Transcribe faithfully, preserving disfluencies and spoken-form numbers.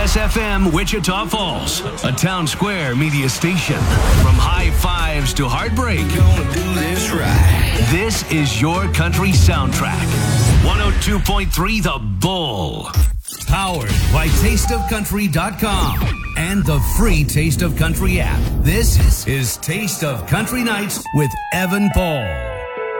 S F M Wichita Falls, a Town Square media station. From high fives to heartbreak, Gonna do this right. this is your country soundtrack. one oh two point three The Bull. Powered by taste of country dot com and the free Taste of Country app. This is Taste of Country Nights with Evan Paul.